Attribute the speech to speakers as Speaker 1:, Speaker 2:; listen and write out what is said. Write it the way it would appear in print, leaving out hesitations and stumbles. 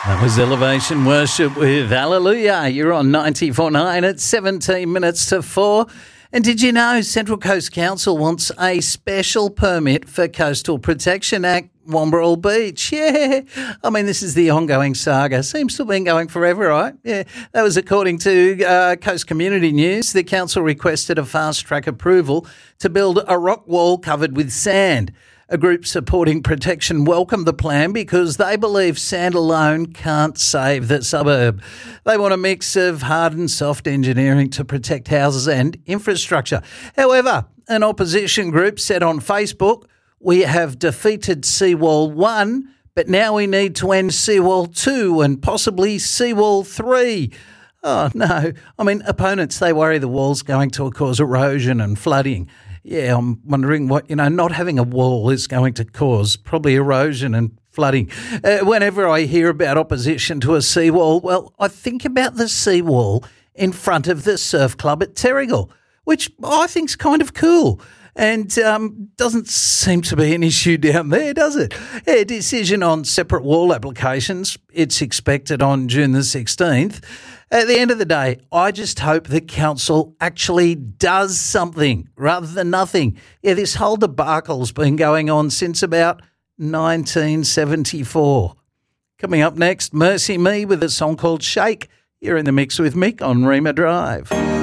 Speaker 1: That was Elevation Worship with Hallelujah. You're on 94.9 at 17 minutes to 4. And did you know Central Coast Council wants a special permit for Coastal Protection Act, Wamberal Beach? Yeah. I mean, this is the ongoing saga. Seems to have been going forever, right? Yeah. That was according to Coast Community News. The council requested a fast-track approval to build a rock wall covered with sand. A group supporting protection welcomed the plan because they believe sand alone can't save the suburb. They want a mix of hard and soft engineering to protect houses and infrastructure. However, an opposition group said on Facebook, "We have defeated Seawall 1, but now we need to end Seawall 2 and possibly Seawall 3. Oh, no. I mean, opponents, they worry the wall's going to cause erosion and flooding. Yeah, I'm wondering what, not having a wall is going to cause, probably erosion and flooding. Whenever I hear about opposition to a seawall, well, I think about the seawall in front of the surf club at Terrigal, which I think's kind of cool. And doesn't seem to be an issue down there, does it? A decision on separate wall applications, it's expected on June the 16th. At the end of the day, I just hope the council actually does something rather than nothing. Yeah, this whole debacle's been going on since about 1974. Coming up next, Mercy Me with a song called Shake. You're in the mix with Mick on Rima Drive.